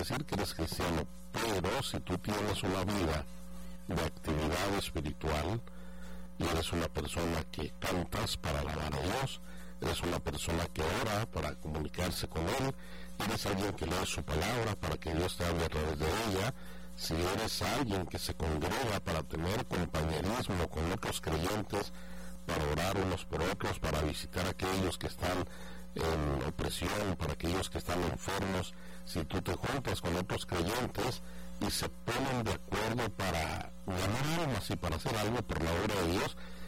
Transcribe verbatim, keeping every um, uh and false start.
decir que eres cristiano, pero si tú tienes una vida de actividad espiritual y eres una persona que cantas para alabar a Dios, eres una persona que ora para comunicarse con Él, eres alguien que lee su palabra para que Dios te hable a través de ella, si eres alguien que se congrega para tener compañerismo con otros creyentes, para orar unos por otros, para visitar a aquellos que están en opresión, para aquellos que están enfermos, si tú te juntas con otros creyentes y se ponen de acuerdo para ganar almas y para hacer algo por la obra de Dios,